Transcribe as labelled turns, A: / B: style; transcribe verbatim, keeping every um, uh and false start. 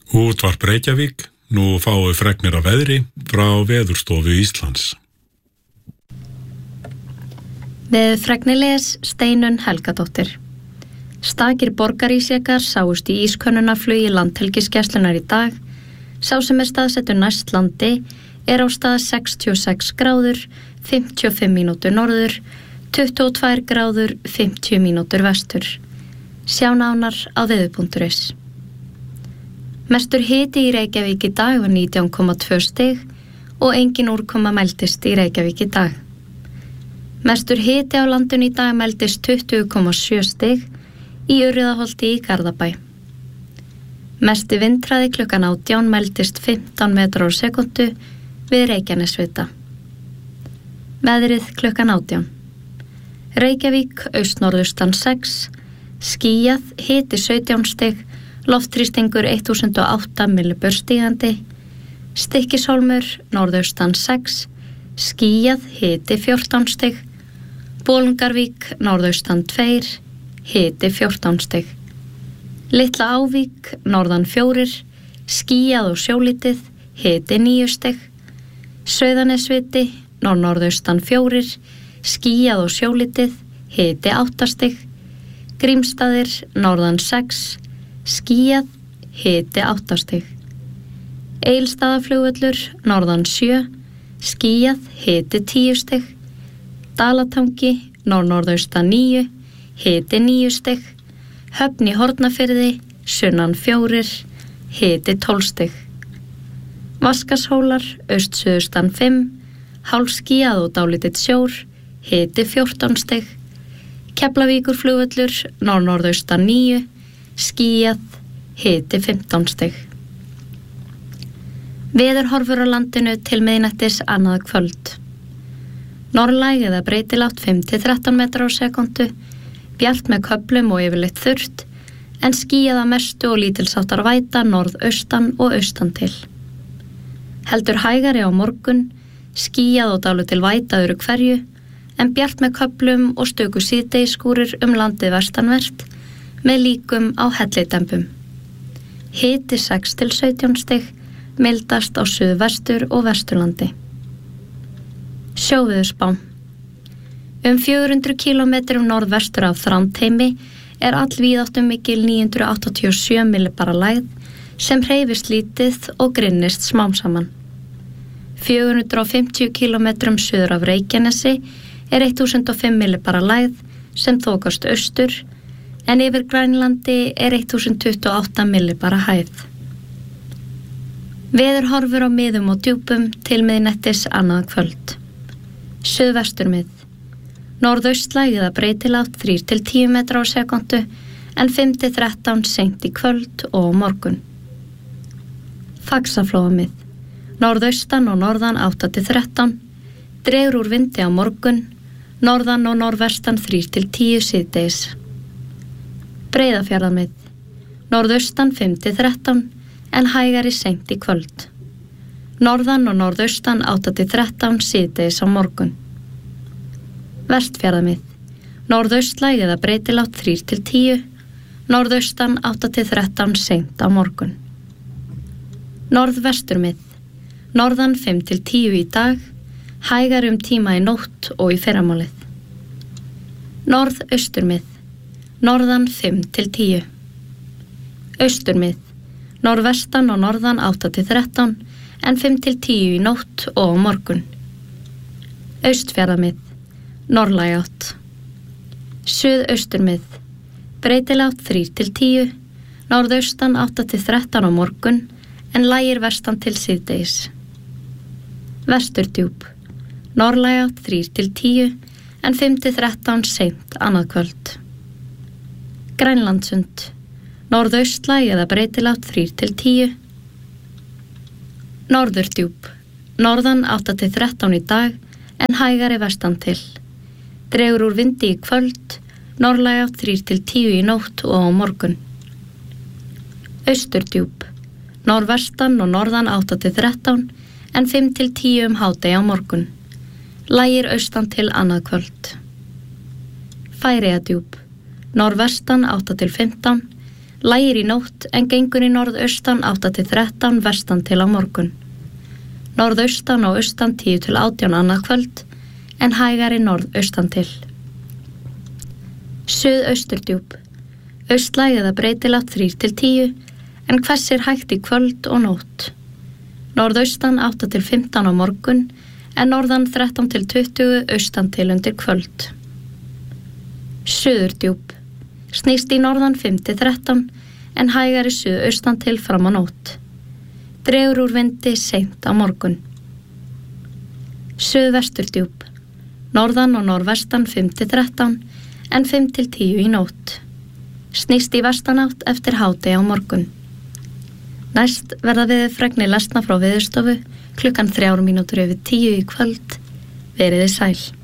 A: Útvarp Reykjavík, nú fáum við fregnir af veðri frá Veðurstofu Íslands.
B: Við fregnilegs Steinunn Helgadóttir. Stakir borgarísjakar sáust í ískönnunarflugi landhelgisgæslunnar í dag. Sá sem er staðsettur næst landi er á stað sextíu og sex gráður, fimmtíu og fimm mínútur norður, tuttugu og tvær gráður, fimmtíu mínútur vestur. Sjá nánar á veður punktur is. Mestur hiti í Reykjavík í dag var nítján komma tvö stig og engin úrkoma mældist í Reykjavík í dag. Mestur hiti á landinu í dag mældist tuttugu komma sjö stig í Urriðaholti í Garðabæ. Mesti vindhraði klukkan átján mældist fimmtán metrar á sekúndu við Reykjanesvita. Veðrið klukkan átján. Reykjavík austnorðaustan sex, skýjað, hiti sautján stig, loftþrýstingur þúsund og átta millibör stigandi. Stykkishólmur norðaustan sex, skýjað, hiti fjórtán stig. Bolungarvík norðaustan tvö, hiti fjórtán stig. Litla Ávík norðan fjórir, skýjað og sjólítið, hiti níu stig. Sauðanesviti norðaustan fjórir, skýjað og sjólítið, hiti átta stig. Grímsstaðir norðan sex, skýjað, hiti átta stig. Egilsstaðaflugvöllur norðan sjö, skýjað, hiti tíu stig. Dalatangi norðnorðaustan níu, hiti níu stig. Höfn í Hornafirði sunnan fjórir, hiti tólf stig. Vaskashólar austsuðustan fimm, hálfskýjað og dálítill sjór, hiti fjórtán stig. Keflavíkurflugvöllur norðnorðaustan níu, skýjað, hiti fimmtán stig. Veðurhorfur á landinu til miðnættis annað kvöld. Norðlæg eða breytilátt fimm til þrettán metrar á sekúndu, bjart með köflum og yfirleitt þurrt, en skýjað að mestu og lítilsháttar væta norðaustan og austan til. Heldur hægari á morgun, skýjað og dálítil væta öðru hverju, en bjart með köflum og stöku síðdegisskúrir um landið vestanvert, með líkum á hellidembum. Hiti sex til sautján stig, mildast á suðvestur og vesturlandi. Sjóveðurspá. Um fjögur hundruð kílómetrum norðvestur af Þrándheimi er allvíðáttumikil níu hundruð áttatíu og sjö millibara lægð sem hreyfist lítið og grynnist smám saman. fjögur hundruð fimmtíu kílómetrum suður af Reykjanesi er þúsund og fimm millibara lægð sem þokast austur, en yfir Grænlandi er þúsund tuttugu og átta millibara hæð. Veðurhorfur á miðum og djúpum til miðnættis annað kvöld. Suðvesturmið. Norðaustlæg eða breytilátt þrír til tíu metrar á sekúndu, en fimm til þrettán seint í kvöld og á morgun. Faxaflóamið. Norðaustan og norðan átta til þrettán, dregur úr vindi á morgun, norðan og norðvestan þrír til tíu síðdegis. Breiðafjarðarmið. Norðaustan fimm til þrettán, en hægari seint í kvöld. Norðan og norðaustan átta til þrettán síðdegis á morgun. Vestfjarðarmið. Norðaustlæg eða breytilátt þrír til tíu, norðaustan átta til þrettán seint á morgun. Norðvesturmið. Norðan fimm til tíu í dag, hægar um tíma í nótt og í fyrramálið. Norðausturmið. Norðan fimm til tíu. Austurmið. Norðvestan og norðan átta til þrettán, en fimm til tíu í nótt og á morgun. Austfjarðarmið. Norðlæg átt. Suðausturmið. Breytilátt þrír til tíu, norðaustan átta til þrettán á morgun, en lægir vestan til síðdegis. Vesturdjúp. Norðlæg átt þrír til tíu, en fimm til þrettán seint annað kvöld. Grænlandssund. Norðaustlæg eða breytilátt þrír til tíu. Norðurdjúp. Norðan átta til þrettán í dag, en hægari vestan til. Dregur úr vindi í kvöld, norðlæg átt þrír til tíu í nótt og á morgun. Austurdjúp. Norðvestan og norðan átta til þrettán, en fimm til tíu um hádegi á morgun. Lægir austan til annað kvöld. Færeyjadjúp. Norðvestan átta til fimmtán, Lægir í nótt en gengur í norðaustan átta til þrettán vestan til á morgun. Norðaustan og austan tíu til átján annað kvöld en hægari norðaustan til. Suðausturdjúp. Austlæg eða breytilegt þrír til tíu en hvessir hægt í kvöld og nótt. Norðaustan átta til fimmtán á morgun en norðan þrettán til tuttugu austan til undir kvöld. Suðurdjúp. Snýst í norðan fimm til þrettán en hægari suðaustan til fram á nótt. Dregur úr vindi seint á morgun. Suðvesturdjúp. Norðan og norðvestan fimm til þrettán en fimm til tíu í nótt. Snýst í vestanátt eftir hádegi á morgun. Næst verða veðurfregnir lesna frá Veðurstofu klukkan þrjár mínútur yfir tíu í kvöld. Veriði sæl.